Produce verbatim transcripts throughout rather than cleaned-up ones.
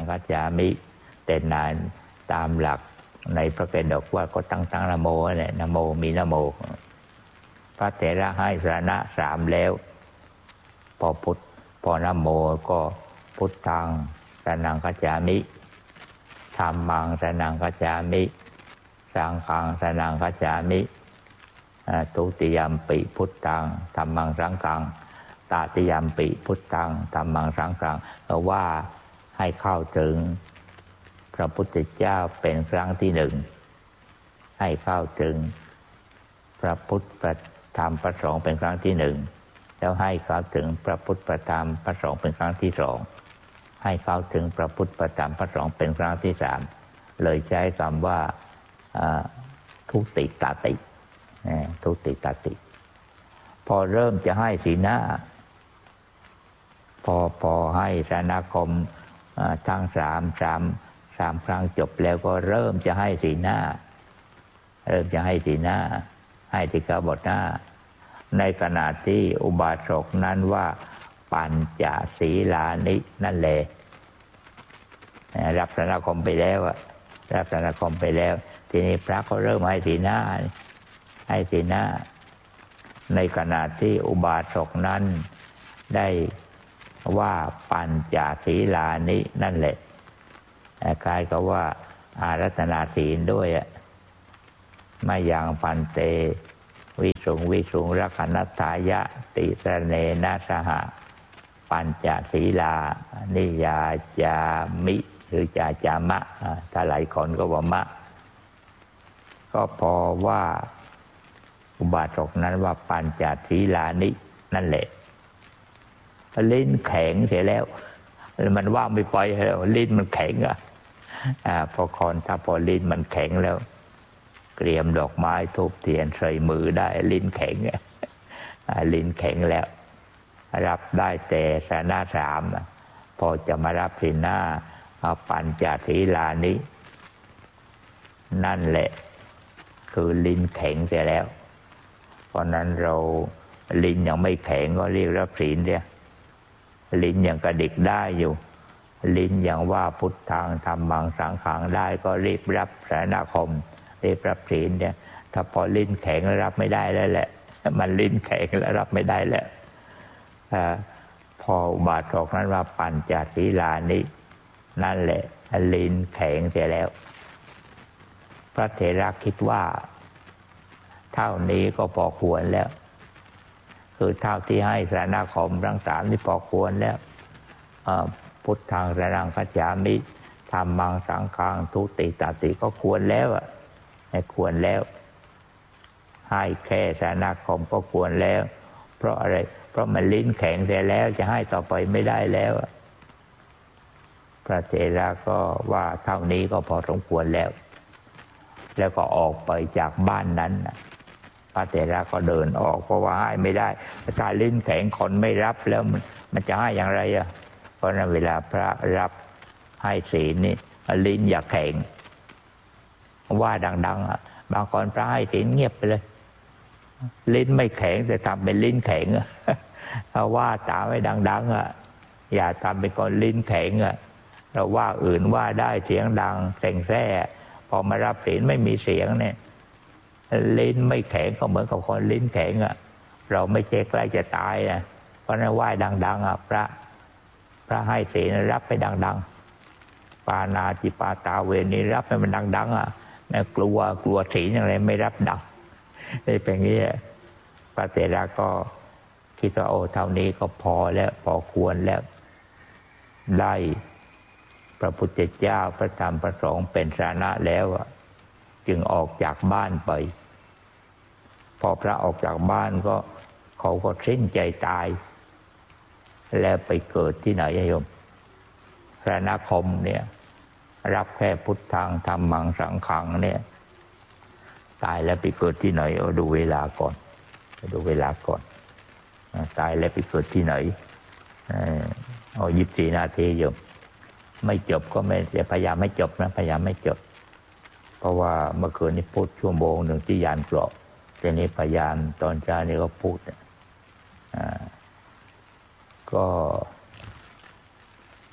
คัจฉามิแต่นานตามหลักในพระไตรปิฎกว่าก็ตั้งตั้งนะโมเนี่ยนะโมมีนะโมพระเถระให้สรณะสามแล้วพอพุทธพอนะโมก็พุทธังสรณังคัจฉามิธัมมังสรณังคัจฉามิสังฆังสรณังคัจฉามิทุติยัมปิพุทธังธัมมังสังฆังตติยัมปิพุทธังธัมมังสังฆังเราว่าให้เข้าถึงพระพุทธเจ้าเป็นครั้งที่หนึ่งให้เข้าถึงพระพุทธพระธรรมพระสงฆ์เป็นครั้งที่หนึ่งแล้วให้เข้าถึงพระพุทธพระธรรมพระสงฆ์เป็นครั้งที่สองให้เข้าถึงพระพุทธพระธรรมพระสงฆ์เป็นครั้งที่สามเลยใช้คำว่าทุติตติทุติตติพอเริ่มจะให้สีหน้าพอพอให้สรณคมทั้งสามสามสามครั้งจบแล้วก็เริ่มจะให้สีหน้าเริ่มจะให้สีหน้าให้ที่กบทหน้าในขณะที่อุบาสกนั้นว่าปัญจศีลานินั่นแหละรับสรณคมไปแล้วรับสรณคมไปแล้วทีนี้พระก็เริ่มให้สีหน้าให้สีหน้าในขณะที่อุบาสกนั้นได้ว่าปัญจศีลานินั่นแหละคล้ายกับว่าอารัตนาศีลด้วยมายังปันเตวิสุงวิสุงรักนัตถายะติสเนนะสหะปัญจศีลานิยาจามิหรือจาจามะถ้าหลายคนก็ว่ามะก็พอว่าอุบาสกนั้นว่าปัญจศีลานินั่นแหละลิ้นแข็งเสียแล้วมันว่าไม่ไปแล้วลิ้นมันแข็งอ่ะพอคอนถ้าพอลิ้นมันแข็งแล้วเกรียมดอกไม้ทูบเทียนใส่มือได้ลิ้นแข็งลิ้นแข็งแล้วรับได้แต่สรณะสามพอจะมารับสีหน้าเอาปัญจศีลานินั่นแหละคือลิ้นแข็งเสียแล้วเพราะนั้นเราลิ้นยังไม่แข็งก็เรียกรับศีลเนี่ยลิ้นยังกระดิกได้อยู่ลิ้นยังว่าพุทธังธัมมังสังฆังได้ก็รีบรับสรณคมรีบรับศีลเนี่ยถ้าพอลิ้นแข็งแล้วรับไม่ได้แล้วแหละมันลิ้นแข็งแล้วรับไม่ได้แล้วพออุบาสกนั้นว่าปัญจศีลานินั่นแหละลิ้นแข็งเสียแล้วพระเถระคิดว่าเท่านี้ก็พอควรแล้วคือเท่าที่ให้สรณคมทั้งสามนี่พอควรแล้วพุทธังสรณังคัจฉามิธัมมังสังฆังทุติตติก็ควรแล้วอ่ะควรแล้วให้แค่สรณคมก็ควรแล้วเพราะอะไรเพราะมันลิ้นแข็งเสียแล้วจะให้ต่อไปไม่ได้แล้วพระเถระก็ว่าเท่านี้ก็พอสมควรแล้วแล้วก็ออกไปจากบ้านนั้นพระเถระก็เดินออกเพราะว่าให้ไม่ได้ถ้าลิ้นแข็งคนไม่รับแล้วมันมันจะให้อย่างไรอ่ะเพราะนั้นเวลาพระรับให้ศีลนี่ลิ้นอย่าแข็งว่าดังๆอ่ะบางคนพระให้ศีลเงียบไปเลยลิ้นไม่แข็งแต่ทำเป็นลิ้นแข็งอ่ะเอาว่าตามให้ดังๆอ่ะอย่าทำเป็นคนลิ้นแข็งอ่ะเราว่าอื่นว่าได้เสียงดังเซ็งแซ่พอมารับศีลไม่มีเสียงเนี่ยลิ้นไม่แข็งก็เหมือนกับคนลิ้นแข็งอ่ะเราไม่ใช่ใกล้จะตายนะเพราะนั้นไหว้ดังๆอ่ะพระพระให้ศีลรับไปดังๆปานาติปาตาเวนีรับให้มันดังๆอ่ะนะกลัวกลัวศีลอย่างไรไม่รับดังนี่เป็นอย่างนี้พระเถระก็คิดว่าโอ้เท่านี้ก็พอแล้วพอควรแล้วได้พระพุทธเจ้าพระธรรมพระสงฆ์เป็นสรณะแล้วจึงออกจากบ้านไปพอพระออกจากบ้านก็เขาก็สิ้นใจตายแล้วไปเกิดที่ไหนโยมสรณคมเนี่ยรับแค่พุทธังธัมมังสังฆังเนี่ยตายแล้วไปเกิดที่ไหนเอาดูเวลาก่อนดูเวลาก่อนตายแล้วไปเกิดที่ไหนเอายี่สิบสี่นาทีโยมไม่จบก็ไม่จะพยายามไม่จบนะพยายามไม่จบเพราะว่าเมื่อคืนนี้พูดชั่วโมงหนึ่งที่ยานเกราะแต่นี้พยายามตอนเช้านี้ก็พูดอ่าก็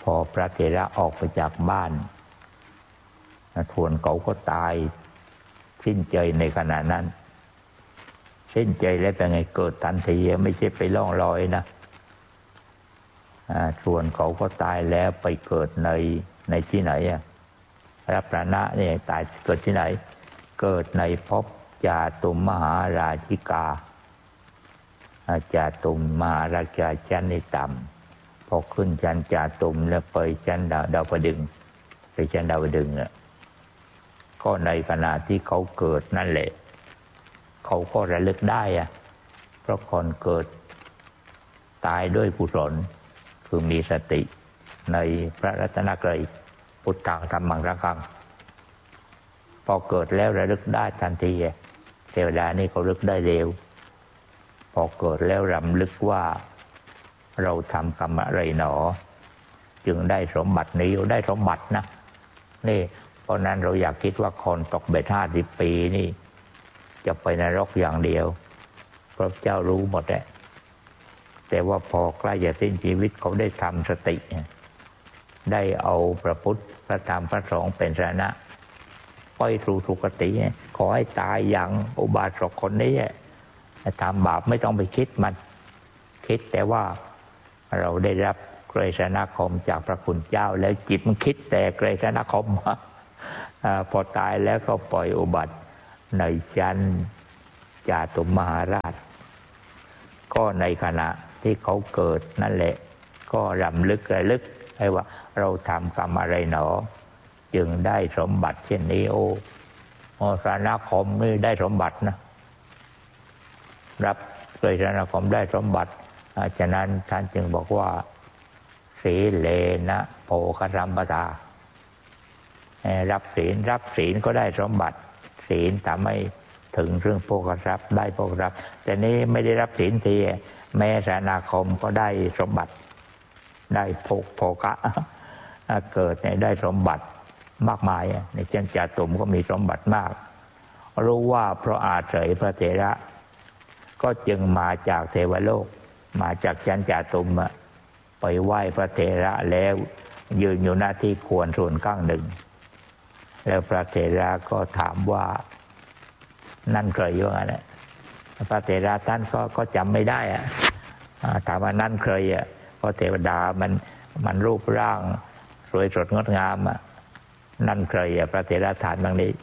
พอพระเถระออกไปจากบ้านทวนเขาก็ตายสิ้นใจในขณะนั้นสิ้นใจแล้วเป็นไงเกิดทันทีไม่ใช่ไปล่องลอยนะส่วนเขาก็ตายแล้วไปเกิดในในที่ไหนอะรับพระนะเนี่ยตายเกิดที่ไหนเกิดในภพจาตุมมหาราชิกาจาตุมมหาราชาชั้นในต่ำพอขึ้นชั้นจาตุมแล้วไปชั้นดาวดาวดึงไปชั้นดาวดึงอ่ะก็ในขณะที่เขาเกิดนั่นแหละเขาก็ระลึกได้อะเพราะคนเกิดตายด้วยกุศลคือมีสติในพระรัตนตรัยพุทธังธัมมังสังฆังพอเกิดแล้วระลึกได้ทันทีเทวดานี่เขาลึกได้เร็วพอเกิดแล้วรำลึกว่าเราทำกรรมอะไรหนอจึงได้สมบัตินี้ได้สมบัตินะนี่เพราะนั้นเราอยากคิดว่าคนตกเบ็ดห้าสิบปีนี่จะไปนรกอย่างเดียวพระเจ้ารู้หมดแหละแต่ว่าพอใกล้จะสิ้นชีวิตเขาได้ทำสติได้เอาพระพุทธพระธรรมพระสงฆ์เป็นสรณะไปสู่สุคติขอให้ตายอย่างอุบาสกคนนี้ทำบาปไม่ต้องไปคิดมันคิดแต่ว่าเราได้รับไกรสนาคมจากพระคุณเจ้าแล้วจิตมันคิดแต่ไกรสนาคมพอตายแล้วก็ปล่อยอุบัติในชั้นจาตุมมหาราชก็ในขณะที่เขาเกิดนั่นแหละก็รำลึกระลึกให้ว่าเราทำกรรมอะไรหนอจึงได้สมบัติเช่นนี้โอ้โอสานาคมนี่ได้สมบัตินะรับโดยสานาคมได้สมบัติฉะนั้นท่านจึงบอกว่าสีเลนะโภคสัมปทารับศีลรับศีลก็ได้สมบัติศีลทำให้ถึงเรื่องโภคทรัพย์ได้โภคทรัพย์แต่นี้ไม่ได้รับศีลทีแม้สานาคมก็ได้สมบัติได้โภคโภคะเกิดในได้สมบัติมากมายในเช่นจาตุมก็มีสมบัติมากรู้ว่าเพราะอาศัยพระเถระก็จึงมาจากเทวโลกมาจากชั้นจาตุมไปไหว้พระเถระแล้วยืนอยู่หน้าที่ควรส่วนข้างหนึ่งแล้วพระเถระก็ถามว่านั่นใครว่างั้นแหละพระเถระท่านก็ก็จำไม่ได้อะถามว่านั่นใครอ่ะเพราะเทวดามันมันรูปร่างสวยสดงดงามอ่ะนั่นใครอ่ะพระเถระถามดังนี้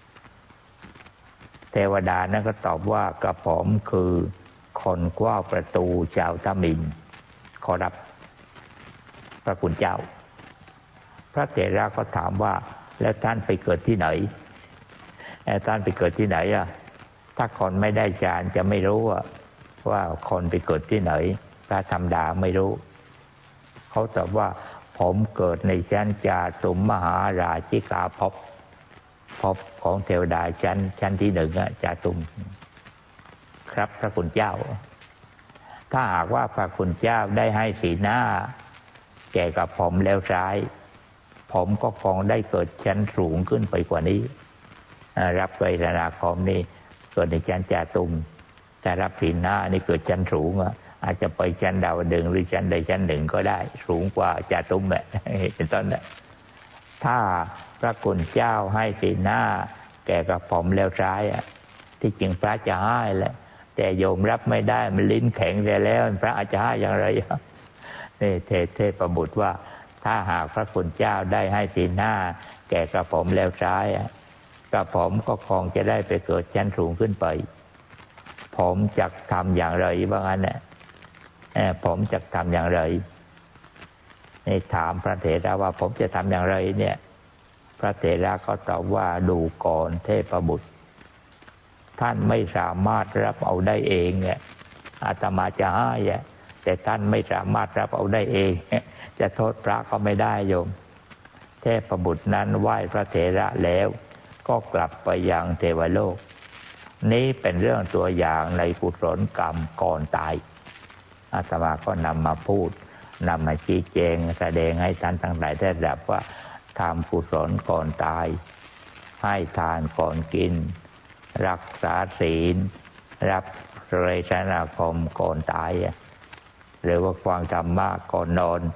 เทวดานั้นก็ตอบว่ากระผมคือคนกว้างประตูชาวทมิฬขอรับพระคุณเจ้าพระเถระก็ถามว่าแล้วท่านไปเกิดที่ไหนท่านไปเกิดที่ไหนอ่ะถ้าคนไม่ได้ฌานจะไม่รู้ว่าว่าคนไปเกิดที่ไหนพระธรรมดาไม่รู้เขาตอบว่าผมเกิดในชั้นจาตุมมหาราชิกาภพภพของเทวดาชั้นชั้นที่หนึ่งอ่ะจาตุมครับพระคุณเจ้าถ้าหากว่าพระคุณเจ้าได้ให้สีหน้าแก่กับผมแล้วซ้ายผมก็คงได้เกิดชั้นสูงขึ้นไปกว่านี้รับไกรสนาคมนี่เกิดในชั้นจาตุมแต่รับสีหน้านี่เกิดชั้นสูงอาจจะไปชั้นดาวดึงหรือชั้นใดชั้นหนึ่งก็ได้สูงกว่าจาตุมแบบเป็นต้นนะถ้าพระคุณเจ้าให้สีหน้าแก่กับผมแล้วซ้ายที่จริงพระจะให้แหละแต่โยมรับไม่ได้มันลิ้นแข็งไปแล้วพระอาจจะให้อย่างไรนี่เทเทพบุตรว่าถ้าหากพระคุณเจ้าได้ให้สีหน้าแก่กับผมแล้วซ้ายกับผมก็คงจะได้ไปเกิดชั้นสูงขึ้นไปผมจะทำอย่างไรบ้างนั้นเนี่ยผมจะทำอย่างไรนี่ถามพระเถระว่าผมจะทำอย่างไรเนี่ยพระเถระก็ตอบว่าดูก่อนเทพบุตรท่านไม่สามารถรับเอาได้เองเนี่ยอาตมาจะให้แต่ท่านไม่สามารถรับเอาได้เองจะโทษพระก็ไม่ได้โยมเทพบุตรนั้นไหว้พระเถระแล้วก็กลับไปยังเทวโลกนี้เป็นเรื่องตัวอย่างในกุศลกรรมก่อนตายอาตมาก็นำมาพูดนำมาชี้แจงแสดงให้ท่านทั้งหลายได้รับว่าทำกุศลก่อนตายให้ทานก่อนกินรักษาศีลรับไกรสนาคมก่อนตายหรือว่าฟังธรรมะก่อนนอน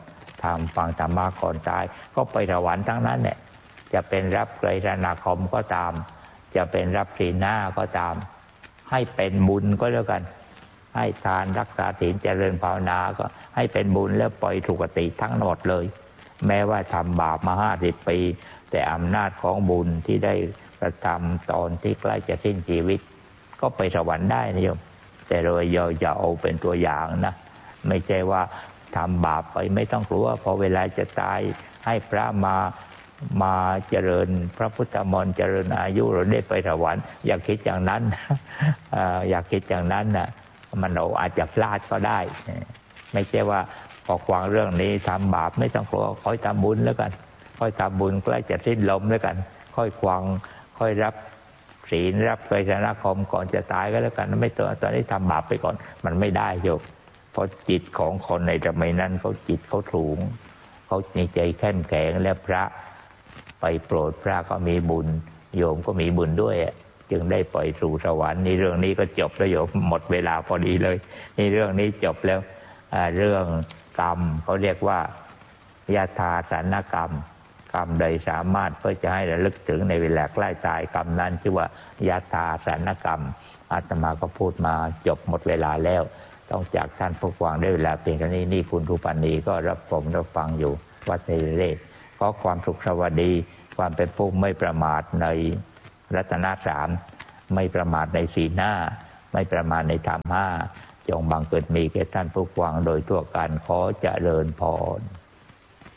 ธรรมฟังธรรมะก่อนตายก็ไปสวรรค์ทั้งนั้นแหละจะเป็นรับไตรสรณคมก็ตามจะเป็นรับศีลห้าก็ตามให้เป็นบุญก็แล้วกันให้ทานรักษาศีลเจริญภาวนาก็ให้เป็นบุญแล้วปล่อยสุคติทั้งหมดเลยแม้ว่าทำบาปมาห้าสิบปีแต่อำนาจของบุญที่ได้กระทำตอนที่ใกล้จะสิ้นชีวิตก็ไปสวรรค์ได้นะโยมแต่เราอย่าเอาเป็นตัวอย่างนะไม่ใช่ว่าทำบาปไปไม่ต้องกลัวพอเวลาจะตายให้พระมามาเจริญพระพุทธมนต์เจริญอายุเราได้ไปสวรรค์อย่าคิดอย่างนั้นอย่าคิดอย่างนั้นนะมันเราอาจจะพลาดก็ได้ไม่ใช่ว่าพอฟังเรื่องนี้ทำบาปไม่ต้องกลัวค่อยทำบุญแล้วกันค่อยทำบุญใกล้จะสิ้นลมแล้วกันค่อยฟังค่อยรับศีลรับไตรสรณคมก่อนจะตายก็แล้วกันไม่ตัวตอนนี้ทำบาปไปก่อนมันไม่ได้โยมเพราะจิตของคนในสมัยนั้นเขาจิตเขาสูงเขามีใจเข้มแข็งและพระไปโปรดพระก็มีบุญโยมก็มีบุญด้วยจึงได้ปล่อยสู่สวรรค์นี่เรื่องนี้ก็จบแล้วโยมหมดเวลาพอดีเลยนี่เรื่องนี้จบแล้วเรื่องกรรมเขาเรียกว่ายถาสันนกรรมกรรมใดสามารถเพื่อจะให้ระลึกถึงในเวลาใกล้ตายกรรมนั้นชื่อว่ายถาสันนกรรมอาตมาก็พูดมาจบหมดเวลาแล้วต้องจากท่านผู้ฟังได้เวลาเพียงเท่านี้นี่คุณทุปานีก็รับผมรับฟังอยู่วัดเทเรศขอความสุขสวัสดีความเป็นผู้ไม่ประมาทในรัตนสามไม่ประมาทในศีลห้าไม่ประมาทในธรรมห้าจงบังเกิดมีแก่ท่านผู้ฟังโดยทั่วกันขอเจริญพร